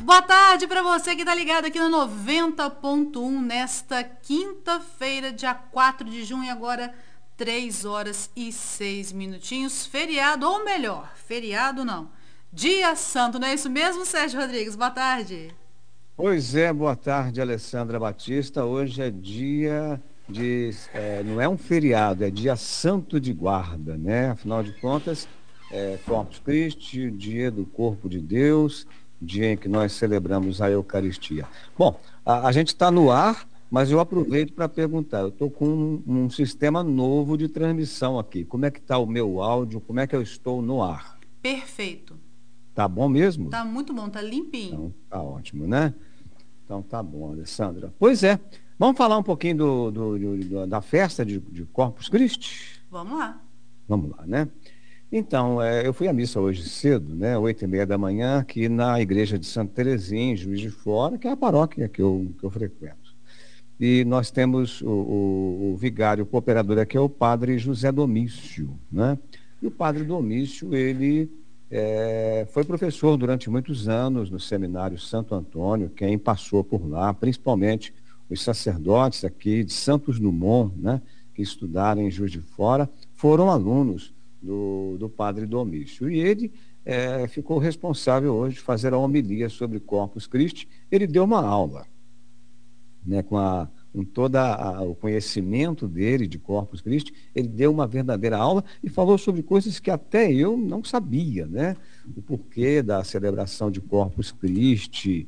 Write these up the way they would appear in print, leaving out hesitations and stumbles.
Boa tarde para você que tá ligado aqui no 90.1 nesta quinta-feira, dia 4 de junho, agora 3 horas e 6 minutinhos. Feriado, ou melhor, feriado não. Dia Santo, não é isso mesmo, Sérgio Rodrigues? Boa tarde. Pois é, boa tarde, Alessandra Batista. Hoje é dia não é um feriado, é dia Santo de Guarda, né? Afinal de contas, é Corpus Christi, dia do corpo de Deus, dia em que nós celebramos a Eucaristia. Bom, a gente está no ar, mas eu aproveito para perguntar. Eu estou com um sistema novo de transmissão aqui. Como é que está o meu áudio? Como é que eu estou no ar? Perfeito. Tá bom mesmo? Tá muito bom, tá limpinho. Então, tá ótimo, né? Então tá bom, Alessandra. Pois é, vamos falar um pouquinho da festa de Corpus Christi? Vamos lá. Vamos lá, né? Então, eu fui à missa hoje cedo, né, 8h30 da manhã, aqui na igreja de Santa Terezinha, em Juiz de Fora, que é a paróquia que eu frequento. E nós temos o vigário cooperador aqui, é o padre José Domício, né? E o padre Domício, ele foi professor durante muitos anos no seminário Santo Antônio, quem passou por lá, principalmente os sacerdotes aqui de Santos Dumont, né, que estudaram em Juiz de Fora, foram alunos do padre Domício. E ele ficou responsável hoje de fazer a homilia sobre Corpus Christi. Ele deu uma aula, né, com todo o conhecimento dele de Corpus Christi, ele deu uma verdadeira aula e falou sobre coisas que até eu não sabia, né? O porquê da celebração de Corpus Christi,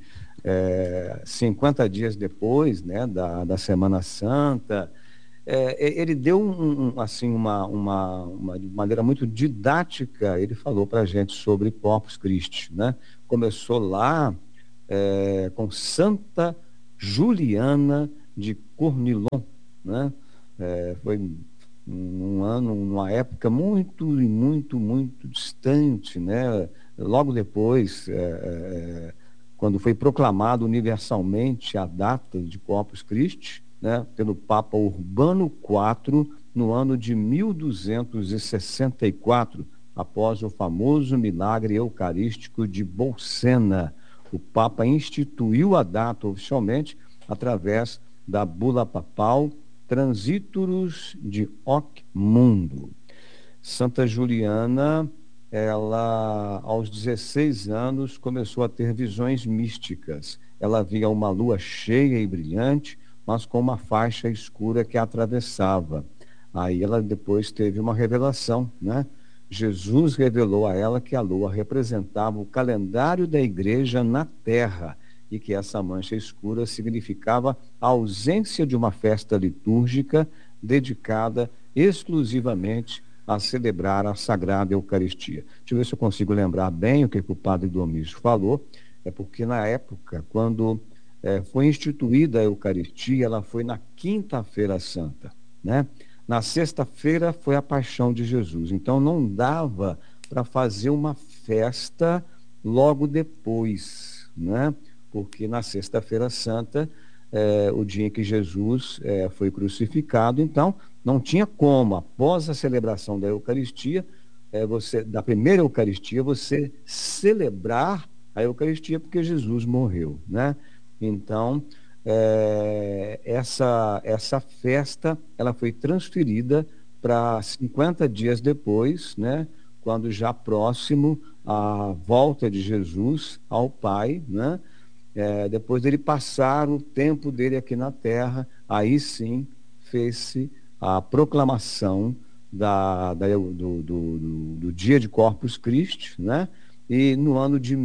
50 dias depois, né, da Semana Santa. Ele deu assim, de maneira muito didática, ele falou para a gente sobre Corpus Christi, né? Começou lá com Santa Juliana de Cornilon, né? Foi numa época muito e muito, muito distante, né? Logo depois, quando foi proclamado universalmente a data de Corpus Christi, né, pelo Papa Urbano IV, no ano de 1264, após o famoso milagre eucarístico de Bolsena. O Papa instituiu a data oficialmente através da bula papal Transiturus de Hoc Mundo. Santa Juliana, ela, aos 16 anos, começou a ter visões místicas. Ela via uma lua cheia e brilhante, mas com uma faixa escura que a atravessava. Aí ela depois teve uma revelação, né? Jesus revelou a ela que a lua representava o calendário da igreja na terra e que essa mancha escura significava a ausência de uma festa litúrgica dedicada exclusivamente a celebrar a Sagrada Eucaristia. Deixa eu ver se eu consigo lembrar bem o que o padre Domício falou. É porque na época, quando foi instituída a Eucaristia, ela foi na Quinta-feira Santa, né? Na sexta-feira foi a Paixão de Jesus. Então não dava para fazer uma festa logo depois, né? Porque na Sexta-feira Santa, o dia em que Jesus foi crucificado, então não tinha como, após a celebração da Eucaristia, da primeira Eucaristia, você celebrar a Eucaristia porque Jesus morreu, né? Então, essa festa, ela foi transferida para 50 dias depois, né? Quando já próximo à volta de Jesus ao Pai, né? Depois dele passar o tempo dele aqui na terra, aí sim fez-se a proclamação do dia de Corpus Christi, né? E no ano de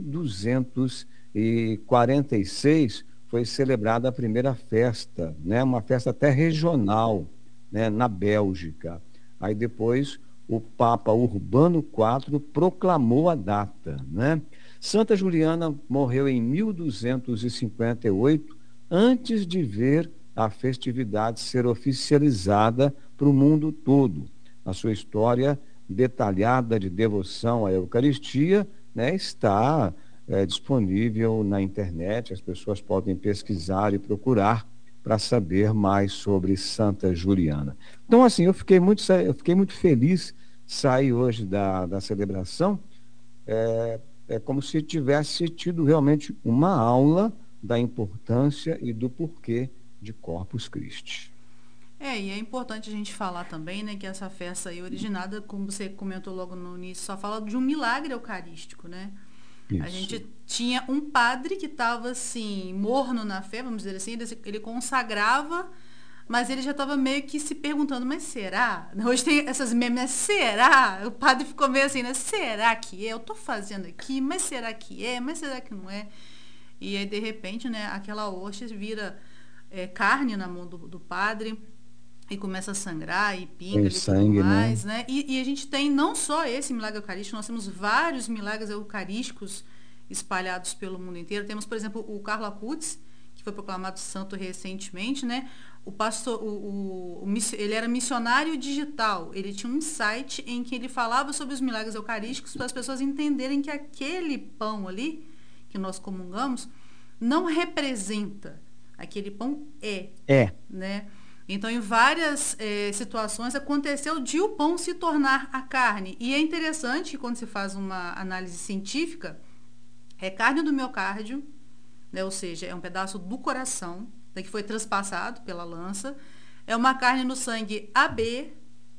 1246 foi celebrada a primeira festa, né? Uma festa até regional, né? Na Bélgica. Aí depois o Papa Urbano IV proclamou a data, né? Santa Juliana morreu em 1258, antes de ver a festividade ser oficializada para o mundo todo. A sua história detalhada de devoção à Eucaristia, né, está disponível na internet, as pessoas podem pesquisar e procurar para saber mais sobre Santa Juliana. Então, assim, eu fiquei muito feliz sair hoje da celebração, é como se tivesse tido realmente uma aula da importância e do porquê de Corpus Christi. E é importante a gente falar também, né, que essa festa aí originada, como você comentou logo no início, só fala de um milagre eucarístico, né? A Isso. gente tinha um padre que estava assim, morno na fé, vamos dizer assim, ele consagrava, mas ele já estava meio que se perguntando, mas será? Hoje tem essas memes, né? Será? O padre ficou meio assim, né? Será que é? Eu tô fazendo aqui, mas será que é? Mas será que não é? E aí, de repente, né, aquela hóstia vira carne na mão do padre e começa a sangrar e pinga Tem ali e tudo sangue, né? mais, né? E a gente tem não só esse milagre eucarístico, nós temos vários milagres eucarísticos espalhados pelo mundo inteiro. Temos, por exemplo, o Carlo Acutis, que foi proclamado santo recentemente, né? O pastor, ele era missionário digital. Ele tinha um site em que ele falava sobre os milagres eucarísticos para as pessoas entenderem que aquele pão ali que nós comungamos não representa. Aquele pão É. né? Então, em várias situações, aconteceu de o pão se tornar a carne. E é interessante que quando se faz uma análise científica, é carne do miocárdio, né? Ou seja, é um pedaço do coração, né, que foi transpassado pela lança. É uma carne no sangue AB,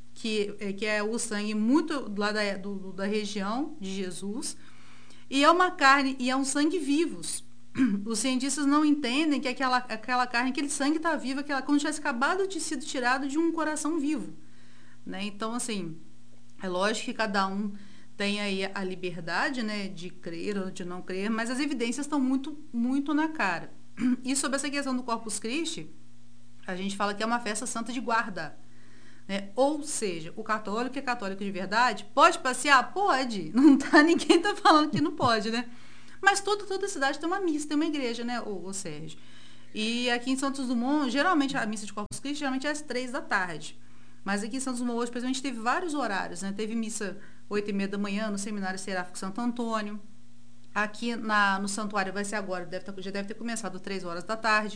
que é o sangue muito lá da região de Jesus. E é uma carne, e é um sangue vivos. Os cientistas não entendem que aquela carne, aquele sangue está vivo, como se tivesse acabado de ser tirado de um coração vivo. Né? Então, assim, é lógico que cada um tem aí a liberdade, né, de crer ou de não crer, mas as evidências estão muito, muito na cara. E sobre essa questão do Corpus Christi, a gente fala que é uma festa santa de guarda. Né? Ou seja, o católico que é católico de verdade pode passear? Pode. Ninguém está falando que não pode, né? Mas toda cidade tem uma missa, tem uma igreja, né, o Sérgio? E aqui em Santos Dumont, geralmente a missa de Corpus Christi geralmente é às 3 da tarde. Mas aqui em Santos Dumont hoje, por exemplo, a gente teve vários horários, né? Teve missa 8h30 da manhã no Seminário Seráfico Santo Antônio. Aqui no santuário vai ser agora, já deve ter começado 3 horas da tarde.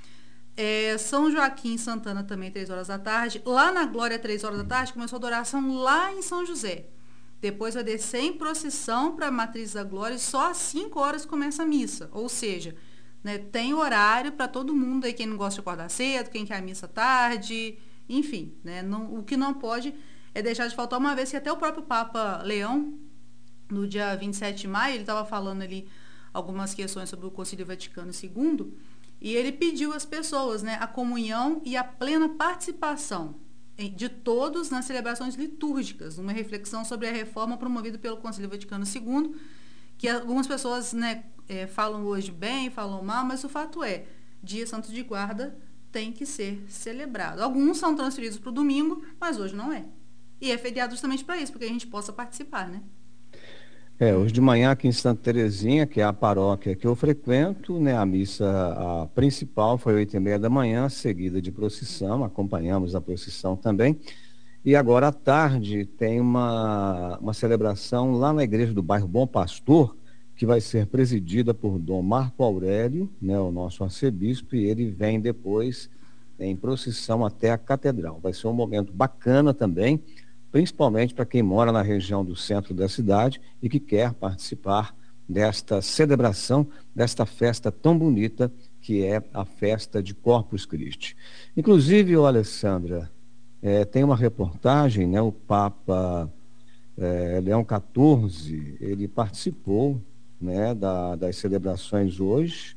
São Joaquim e Santana também, 3 horas da tarde. Lá na Glória, 3 horas da tarde, começou a adoração lá em São José. Depois vai descer em procissão para a Matriz da Glória e só às 5 horas começa a missa. Ou seja, né, tem horário para todo mundo aí, quem não gosta de acordar cedo, quem quer a missa tarde, enfim. Né, o que não pode é deixar de faltar, uma vez que até o próprio Papa Leão, no dia 27 de maio, ele estava falando ali algumas questões sobre o Concílio Vaticano II, e ele pediu às pessoas, né, a comunhão e a plena participação de todos nas celebrações litúrgicas, uma reflexão sobre a reforma promovida pelo Concílio Vaticano II, que algumas pessoas, né, falam hoje bem, falam mal, mas o fato é, Dia Santo de Guarda tem que ser celebrado. Alguns são transferidos para o domingo, mas hoje não é. E é feriado justamente para isso, porque a gente possa participar, né? Hoje de manhã aqui em Santa Terezinha, que é a paróquia que eu frequento, né, a missa principal foi 8h30 da manhã, seguida de procissão, acompanhamos a procissão também. E agora à tarde tem uma celebração lá na igreja do bairro Bom Pastor, que vai ser presidida por Dom Marco Aurélio, né, o nosso arcebispo, e ele vem depois em procissão até a catedral. Vai ser um momento bacana também, principalmente para quem mora na região do centro da cidade e que quer participar desta celebração, desta festa tão bonita que é a festa de Corpus Christi. Inclusive, olha, Sandra, tem uma reportagem, né, o Papa Leão XIV, ele participou, né, das celebrações hoje,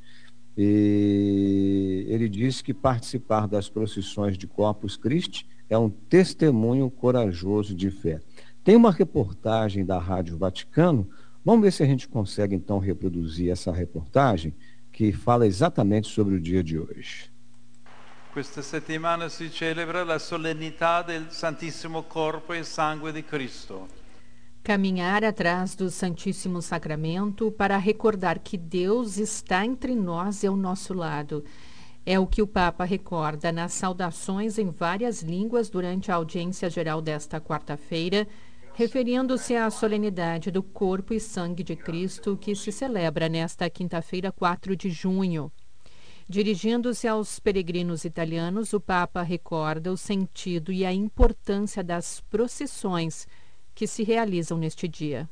e ele disse que participar das procissões de Corpus Christi é um testemunho corajoso de fé. Tem uma reportagem da Rádio Vaticano, vamos ver se a gente consegue então reproduzir essa reportagem, que fala exatamente sobre o dia de hoje. Questa settimana si celebra la solennità del Santissimo Corpo e Sangue di Cristo. Caminhar atrás do Santíssimo Sacramento para recordar que Deus está entre nós e ao nosso lado. É o que o Papa recorda nas saudações em várias línguas durante a audiência geral desta quarta-feira, referindo-se à solenidade do Corpo e Sangue de Cristo que se celebra nesta quinta-feira, 4 de junho. Dirigindo-se aos peregrinos italianos, o Papa recorda o sentido e a importância das procissões que se realizam neste dia.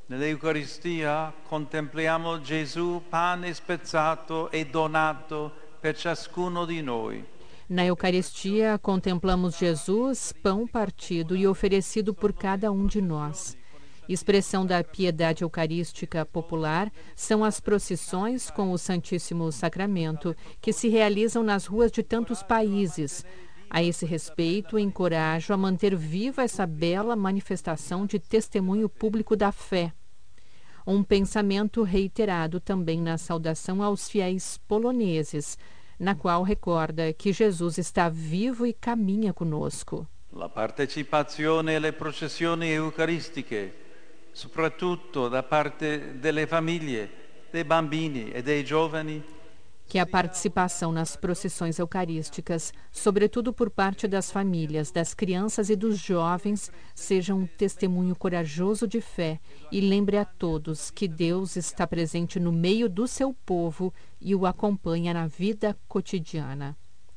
Nell'Eucaristia contempliamo Gesù pane spezzato e donato per ciascuno di noi. Na Eucaristia, contemplamos Jesus, pão partido e oferecido por cada um de nós. Expressão da piedade eucarística popular são as procissões com o Santíssimo Sacramento, que se realizam nas ruas de tantos países. A esse respeito, encorajo a manter viva essa bela manifestação de testemunho público da fé. Um pensamento reiterado também na saudação aos fiéis poloneses, na qual recorda que Jesus está vivo e caminha conosco. La partecipazione alle processioni eucaristiche, soprattutto da parte delle famiglie, dei bambini e dei giovani. Que a participação nas procissões eucarísticas, sobretudo por parte das famílias, das crianças e dos jovens, seja um testemunho corajoso de fé e lembre a todos que Deus está presente no meio do seu povo e o acompanha na vida cotidiana.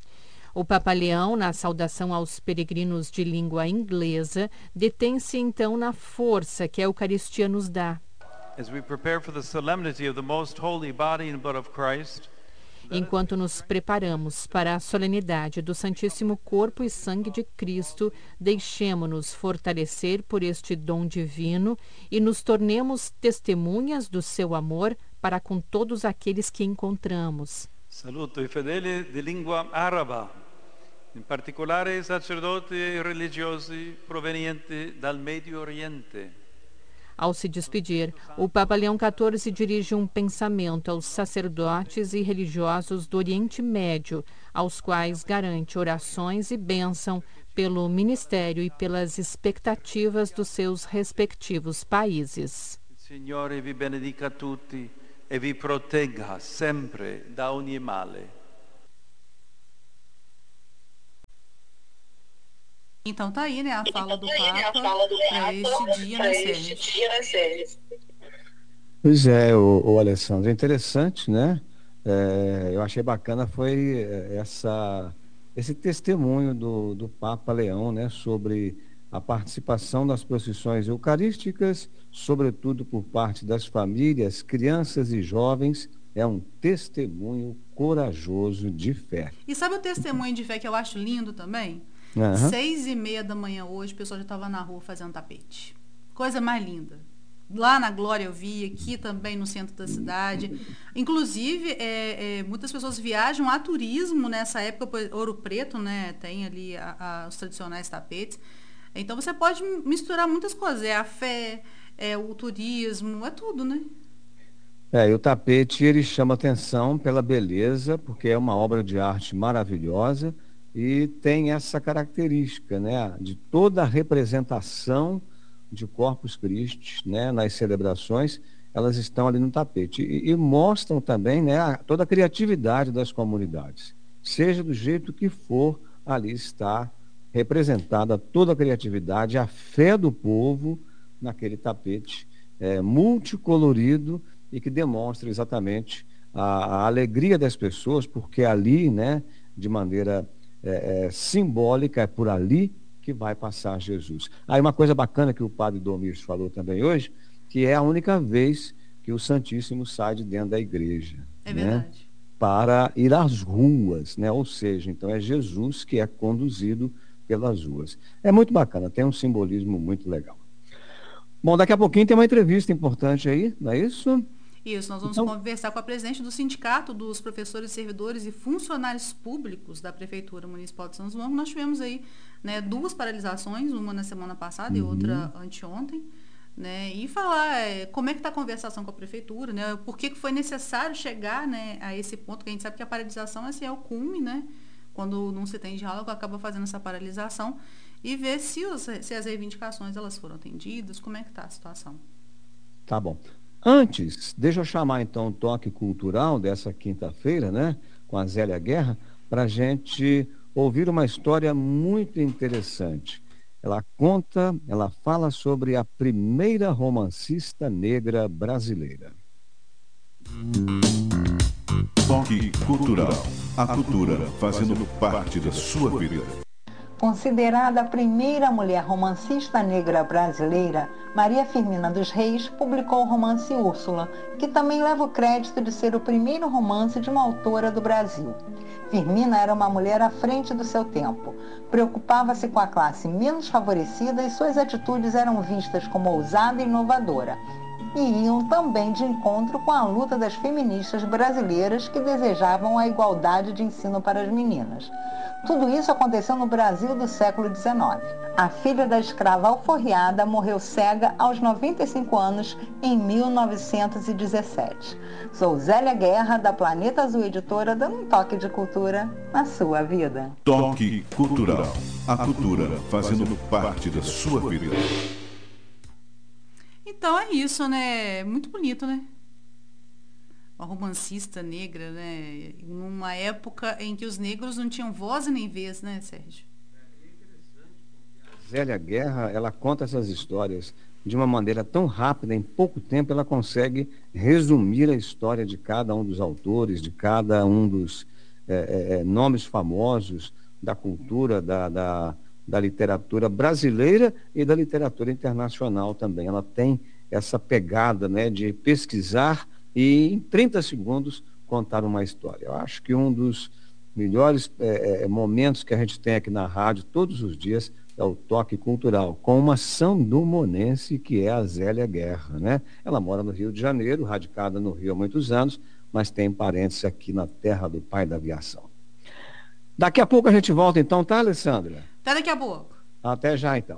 O Papa Leão, na saudação aos peregrinos de língua inglesa, detém-se então na força que a Eucaristia nos dá. As we prepare for the solemnity of the most holy body and blood of Christ, enquanto nos preparamos para a solenidade do Santíssimo Corpo e Sangue de Cristo, deixemo-nos fortalecer por este dom divino e nos tornemos testemunhas do seu amor para com todos aqueles que encontramos. Saluto i fedeli di lingua araba, in particolare sacerdoti e religiosi provenienti dal Medio Oriente. Ao se despedir, o Papa Leão XIV dirige um pensamento aos sacerdotes e religiosos do Oriente Médio, aos quais garante orações e bênção pelo ministério e pelas expectativas dos seus respectivos países. Il Signore vi benedica tutti e vi protegga sempre da ogni male. Então tá aí, né, a fala do Papa para este dia, né, Sérgio? Pois é, o Alessandro, é interessante, né? Eu achei bacana foi esse testemunho do Papa Leão, né, sobre a participação nas procissões eucarísticas, sobretudo por parte das famílias, crianças e jovens. É um testemunho corajoso de fé. E sabe o testemunho de fé que eu acho lindo também? 6h30 da manhã hoje, o pessoal já estava na rua fazendo tapete. Coisa mais linda. Lá na Glória eu vi, aqui também no centro da cidade. Inclusive, muitas pessoas viajam a turismo nessa época, Ouro Preto, né? Tem ali os tradicionais tapetes. Então você pode misturar muitas coisas. É a fé, é o turismo, é tudo, né? E o tapete, ele chama atenção pela beleza, porque é uma obra de arte maravilhosa. E tem essa característica, né, de toda a representação de Corpus Christi, né, nas celebrações, elas estão ali no tapete. E mostram também, né, toda a criatividade das comunidades. Seja do jeito que for, ali está representada toda a criatividade, a fé do povo naquele tapete multicolorido e que demonstra exatamente a alegria das pessoas, porque ali, né, de maneira simbólica, é por ali que vai passar Jesus. Aí uma coisa bacana que o padre Domingos falou também hoje, que é a única vez que o Santíssimo sai de dentro da igreja. É verdade. Para ir às ruas, né? Ou seja, então é Jesus que é conduzido pelas ruas. É muito bacana, tem um simbolismo muito legal. Bom, daqui a pouquinho tem uma entrevista importante aí, não é isso? Isso, nós vamos conversar com a presidente do Sindicato dos Professores, Servidores e Funcionários Públicos da Prefeitura Municipal de São João. Nós tivemos aí, né, 2 paralisações, uma na semana passada e outra anteontem, né, e falar como é que está a conversação com a Prefeitura, né, por que foi necessário chegar, né, a esse ponto, que a gente sabe que a paralisação assim, é o cume, né, quando não se tem diálogo, acaba fazendo essa paralisação, e ver se as reivindicações elas foram atendidas, como é que está a situação. Tá bom. Antes, deixa eu chamar então o toque cultural dessa quinta-feira, né, com a Zélia Guerra, para a gente ouvir uma história muito interessante. Ela fala sobre a primeira romancista negra brasileira. Toque cultural. A cultura fazendo parte da sua vida. Considerada a primeira mulher romancista negra brasileira, Maria Firmina dos Reis publicou o romance Úrsula, que também leva o crédito de ser o primeiro romance de uma autora do Brasil. Firmina era uma mulher à frente do seu tempo. Preocupava-se com a classe menos favorecida e suas atitudes eram vistas como ousada e inovadora. E iam também de encontro com a luta das feministas brasileiras que desejavam a igualdade de ensino para as meninas. Tudo isso aconteceu no Brasil do século XIX. A filha da escrava alforriada morreu cega aos 95 anos em 1917. Sou Zélia Guerra, da Planeta Azul Editora, dando um toque de cultura na sua vida. Toque Cultural. A cultura fazendo parte da sua vida. Então é isso, né? Muito bonito, né? Uma romancista negra, né? Numa época em que os negros não tinham voz e nem vez, né, Sérgio? Zélia Guerra, ela conta essas histórias de uma maneira tão rápida, em pouco tempo ela consegue resumir a história de cada um dos autores, de cada um dos nomes famosos da cultura, da literatura brasileira e da literatura internacional também. Ela tem essa pegada, né, de pesquisar e em 30 segundos contar uma história. Eu acho que um dos melhores momentos que a gente tem aqui na rádio todos os dias é o Toque Cultural, com uma sandomonense que é a Zélia Guerra, né? Ela mora no Rio de Janeiro, radicada no Rio há muitos anos, mas tem parentes aqui na terra do pai da aviação. Daqui a pouco a gente volta então, tá, Alessandra? Até daqui a pouco. Até já então.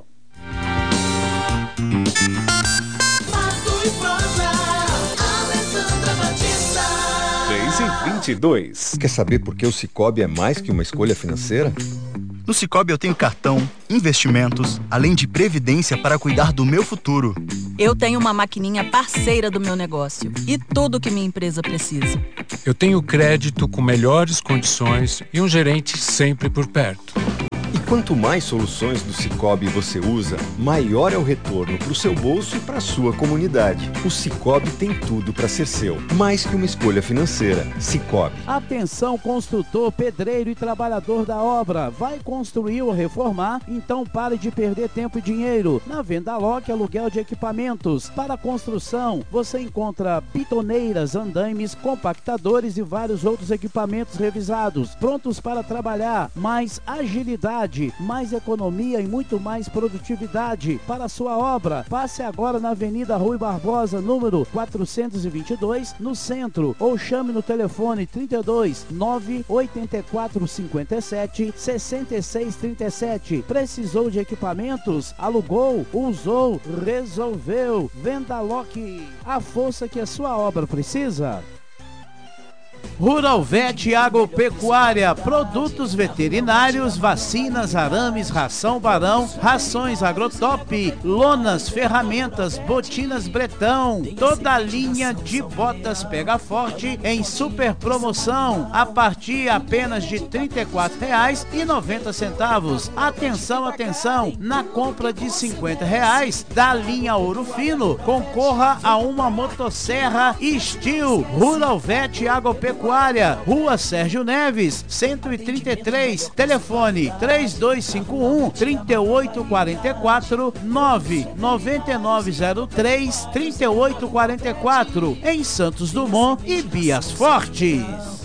3h22. Quer saber por que o Sicoob é mais que uma escolha financeira? No Sicoob eu tenho cartão, investimentos, além de previdência para cuidar do meu futuro. Eu tenho uma maquininha parceira do meu negócio e tudo que minha empresa precisa. Eu tenho crédito com melhores condições e um gerente sempre por perto. E quanto mais soluções do Sicoob você usa, maior é o retorno para o seu bolso e para a sua comunidade. O Sicoob tem tudo para ser seu, mais que uma escolha financeira. Sicoob. Atenção, construtor, pedreiro e trabalhador da obra. Vai construir ou reformar? Então pare de perder tempo e dinheiro. Na Vendaloc, aluguel de equipamentos. Para construção, você encontra bitoneiras, andaimes, compactadores e vários outros equipamentos revisados, prontos para trabalhar. Mais agilidade, mais economia e muito mais produtividade para a sua obra. Passe agora na Avenida Rui Barbosa, número 422, no centro, ou chame no telefone 32 984 57 66 37. Precisou de equipamentos? Alugou, usou, resolveu. Vendaloc, a força que a sua obra precisa. Rural Vet Agropecuária, produtos veterinários, vacinas, arames, ração Barão, rações Agrotop, lonas, ferramentas, botinas Bretão, toda a linha de botas Pega Forte em super promoção, a partir apenas de R$ 34,90. Atenção, atenção, na compra de R$ 50 da linha Ouro Fino, concorra a uma motosserra Steel. Rural Vet Agropecuária, Rua Sérgio Neves, 133, telefone 3251-3844, 99903-3844, em Santos Dumont e Bias Fortes.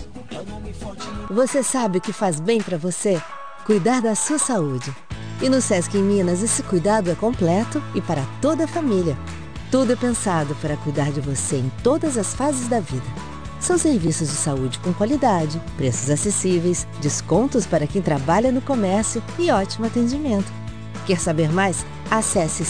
Você sabe o que faz bem para você? Cuidar da sua saúde. E no Sesc em Minas, esse cuidado é completo e para toda a família. Tudo é pensado para cuidar de você em todas as fases da vida. São serviços de saúde com qualidade, preços acessíveis, descontos para quem trabalha no comércio e ótimo atendimento. Quer saber mais? Acesse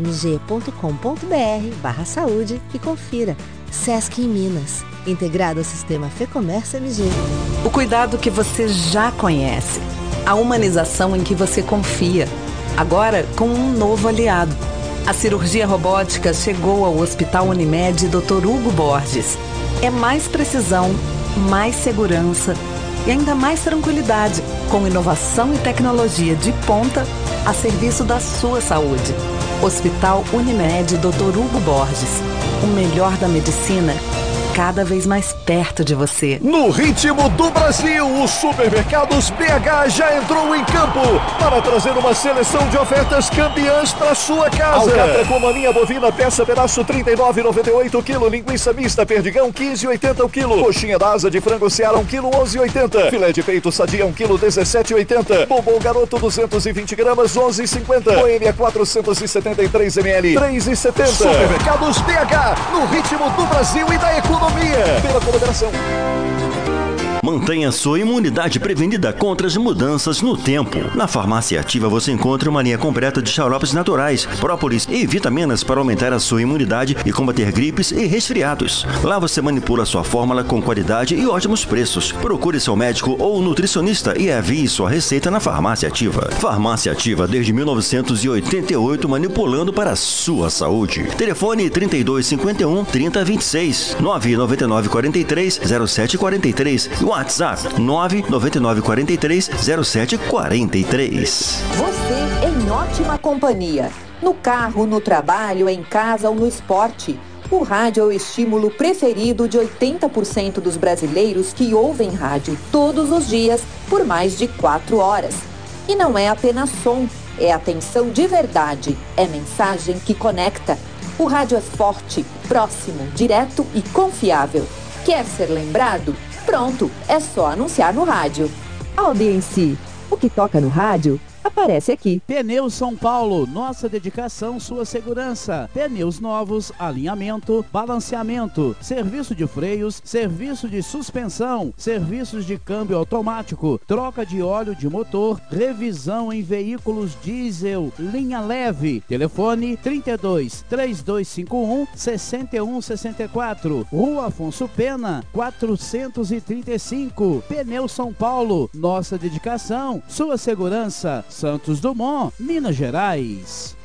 sescmg.com.br/saúde e confira. Sesc em Minas, integrado ao sistema FEComércio MG. O cuidado que você já conhece. A humanização em que você confia. Agora com um novo aliado. A cirurgia robótica chegou ao Hospital Unimed Dr. Hugo Borges. É mais precisão, mais segurança e ainda mais tranquilidade, com inovação e tecnologia de ponta a serviço da sua saúde. Hospital Unimed Dr. Hugo Borges. O melhor da medicina cada vez mais perto de você. No ritmo do Brasil, o Supermercados BH já entrou em campo para trazer uma seleção de ofertas campeãs para sua casa. Alcatra com maminha bovina, peça pedaço 39,98 kg, linguiça mista Perdigão 15,80 o quilo, coxinha da asa de frango Seara 1 kg 11,80, filé de peito Sadia 1 kg 17,80, bombom garoto 220 gramas 11,50, Boêmia 473 ml 3,70. Supermercados BH, no ritmo do Brasil e da economia. Pela colaboração. Mantenha sua imunidade prevenida contra as mudanças no tempo. Na Farmácia Ativa você encontra uma linha completa de xaropes naturais, própolis e vitaminas para aumentar a sua imunidade e combater gripes e resfriados. Lá você manipula sua fórmula com qualidade e ótimos preços. Procure seu médico ou nutricionista e envie sua receita na Farmácia Ativa. Farmácia Ativa desde 1988, manipulando para a sua saúde. Telefone 3251 3026, 999 43 0743 e WhatsApp 999 43 0743. Você em ótima companhia. No carro, no trabalho, em casa ou no esporte. O rádio é o estímulo preferido de 80% dos brasileiros que ouvem rádio todos os dias por mais de 4 horas. E não é apenas som, é atenção de verdade, é mensagem que conecta. O rádio é forte, próximo, direto e confiável. Quer ser lembrado? Pronto, é só anunciar no rádio. Audiência. O que toca no rádio aparece aqui. Pneus São Paulo, nossa dedicação, sua segurança. Pneus novos, alinhamento, balanceamento, serviço de freios, serviço de suspensão, serviços de câmbio automático, troca de óleo de motor, revisão em veículos diesel, linha leve. Telefone 32 3251 6164. Rua Afonso Pena, 435. Pneus São Paulo, nossa dedicação, sua segurança. Santos Dumont, Minas Gerais.